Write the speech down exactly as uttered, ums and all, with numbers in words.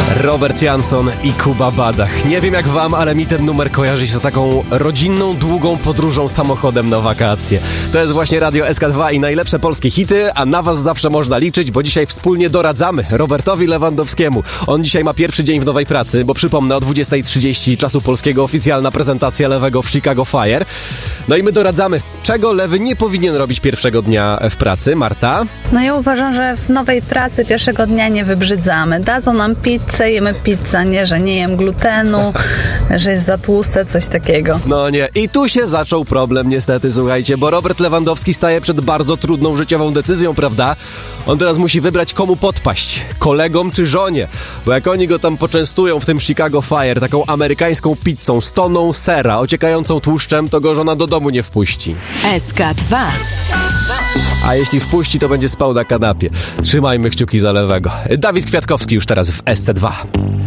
Robert Jansson i Kuba Badach. Nie wiem jak wam, ale mi ten numer kojarzy się z taką rodzinną, długą podróżą samochodem na wakacje. To jest właśnie Radio S K dwa i najlepsze polskie hity, a na was zawsze można liczyć, bo dzisiaj wspólnie doradzamy Robertowi Lewandowskiemu. On dzisiaj ma pierwszy dzień w nowej pracy, bo przypomnę, o dwudziesta trzydzieści czasu polskiego oficjalna prezentacja Lewego w Chicago Fire. No i my doradzamy, czego Lewy nie powinien robić pierwszego dnia w pracy. Marta? No ja uważam, że w nowej pracy pierwszego dnia nie wybrzydzamy. Dadzą nam pizzę, jemy pizzę, nie, że nie jem glutenu, że jest za tłuste, coś takiego. No nie. I tu się zaczął problem niestety, słuchajcie, bo Robert Lewandowski staje przed bardzo trudną życiową decyzją, prawda? On teraz musi wybrać, komu podpaść. Kolegom czy żonie? Bo jak oni go tam poczęstują w tym Chicago Fire taką amerykańską pizzą z toną sera ociekającą tłuszczem, to go żona do domu nie wpuści. S K dwa. A jeśli wpuści, to będzie spał na kanapie. Trzymajmy kciuki za Lewego. Dawid Kwiatkowski już teraz w S C dwa.